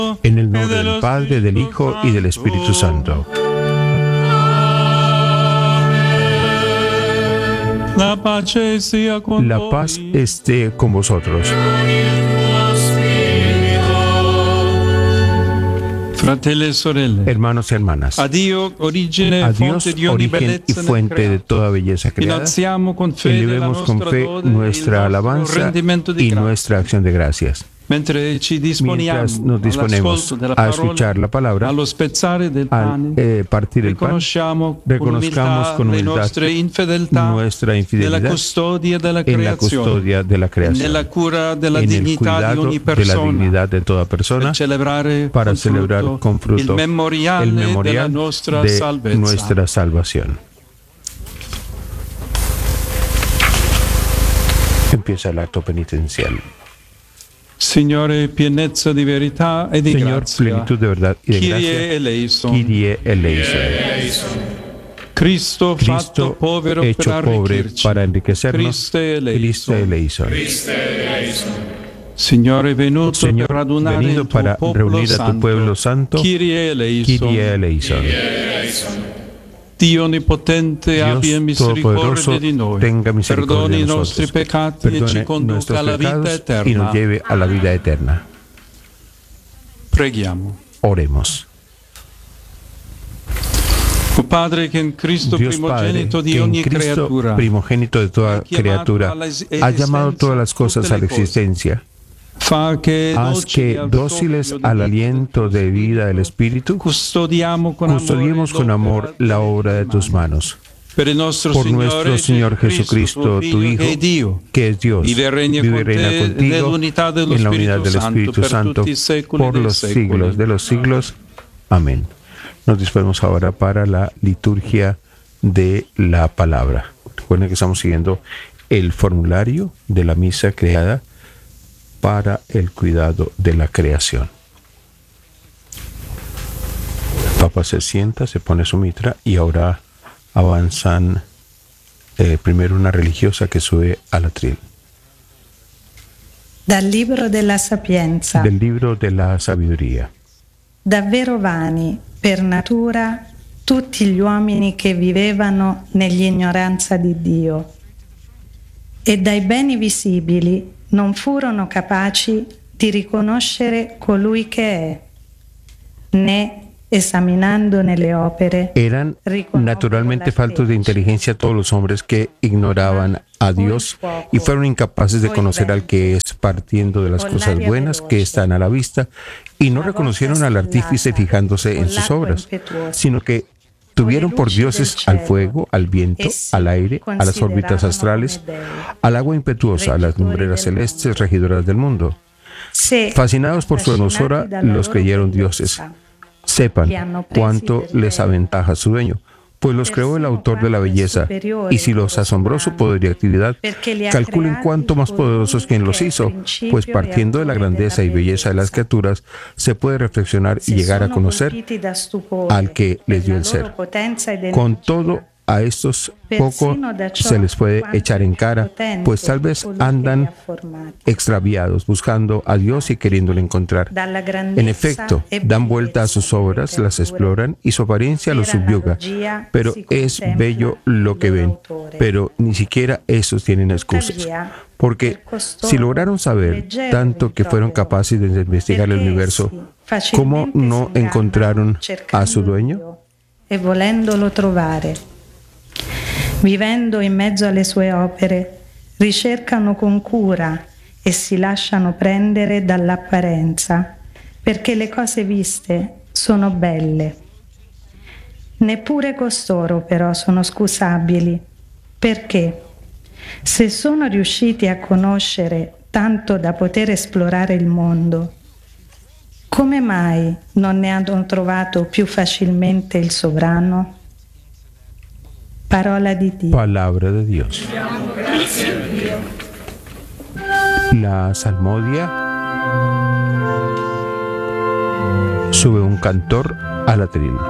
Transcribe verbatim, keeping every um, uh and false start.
En el nombre del Padre, del Hijo y del Espíritu Santo. La paz sea con La paz esté con vosotros. Fratelli e sorelle, Hermanos y hermanas, a Dio, origine, a Dios, fonte di ogni origen y bellezza nel fuente de creato. toda belleza creada, Innalziamo con fede la elevemos con nostra fe lode, nuestra il nostro alabanza rendimento di y grazie. nuestra acción de gracias. Mentre ci disponiamo Mientras nos disponemos all'ascolto della a parola, escuchar la palabra, allo spezzare del al pane, eh, partir el pan, riconosciamo reconozcamos con le humildad nostre infedeltà nuestra nella infidelidad custodia della en la creazione, custodia de la creación, nella cura della en el dignità di cuidado ogni de la persona, dignidad de toda persona, per celebrare para con celebrar frutto con fruto il memoriale, el della memorial nostra de salvezza. nuestra salvación. Empieza el acto penitencial. Signore, pienezza di verità e di Señor, grazia. plenitud de verdad y de Kyrie gracia. eleison. Kyrie eleison. Cristo, fatto Cristo povero hecho per pobre arricchirci. para enriquecernos. Christe eleison. Cristo eleison. Signore, venuto Señor, per radunare venido il tuo para popolo reunir a tu santo. pueblo santo. Kyrie eleison. Kyrie eleison. Dio onnipotente, Dios abbia Todopoderoso, misericordia di noi. tenga misericordia Perdoni de i nosotros. nostri peccati e ci Perdone conduca nuestros alla vita pecados y eterna. nos lleve a la vida eterna. Preghiamo. Oremos. O Padre che in Cristo Dios Padre, primogenito di que en ogni Cristo, creatura primogénito de toda ha chiamato criatura, alla es- ha llamado esistenza todas las cosas tutte a la le cose. existencia. fa che Haz docili que al dóciles soffio al di- aliento de vida del Espíritu, custodiamo con custodiemos amore con amor la obra de tus manos. per il nostro Por Signore nuestro Señor Jesucristo, tuo tu Figlio, Hijo, che è Dio, que es Dios, vive e regna vive y con reina te contigo nell'unità dello en la unidad Spirito del Santo Espíritu per Santo tutti i secoli por dei los secoli. siglos de los siglos. Amén. Nos disponemos ahora para la liturgia de la palabra. Recuerden que estamos siguiendo el formulario de la misa creada para el cuidado de la creación. El Papa se sienta, se pone su mitra y ahora avanzan eh, primero una religiosa que sube al atril. Dal libro della Sapienza. Del libro de la sabiduría. Davvero vani, per natura, tutti gli uomini che vivevano nell'ignoranza di Dio e dai beni visibili non furono capaci di riconoscere colui che è, né esaminando nelle opere Eran naturalmente faltos de inteligencia todos los hombres que ignoraban a Dios y fueron incapaces de conocer al que es, partiendo de las cosas buenas que están a la vista, y no reconocieron al artífice fijándose en sus obras, sino que tuvieron por dioses al fuego, al viento, al aire, a las órbitas astrales, al agua impetuosa, a las lumbreras celestes regidoras del mundo. Fascinados por su hermosura, los creyeron dioses. Sepan cuánto les aventaja su dueño, pues los creó el autor de la belleza, y si los asombró su poder y actividad, calculen cuánto más poderosos quien los hizo, pues partiendo de la grandeza y belleza de las criaturas, se puede reflexionar y llegar a conocer al que les dio el ser. Con todo, a estos poco se les puede echar en cara, pues tal vez andan extraviados, buscando a Dios y queriéndole encontrar. En efecto, dan vuelta a sus obras, las exploran y su apariencia los subyuga, pero es bello lo que ven, pero ni siquiera esos tienen excusas. Porque si lograron saber tanto que fueron capaces de investigar el universo, ¿cómo no encontraron a su dueño? E volendolo trovare. Vivendo in mezzo alle sue opere, ricercano con cura e si lasciano prendere dall'apparenza, perché le cose viste sono belle. Neppure costoro però sono scusabili, perché se sono riusciti a conoscere tanto da poter esplorare il mondo, come mai non ne hanno trovato più facilmente il sovrano? Parola di Dio. Palabra de Dios. La salmodia sube un cantor al atril.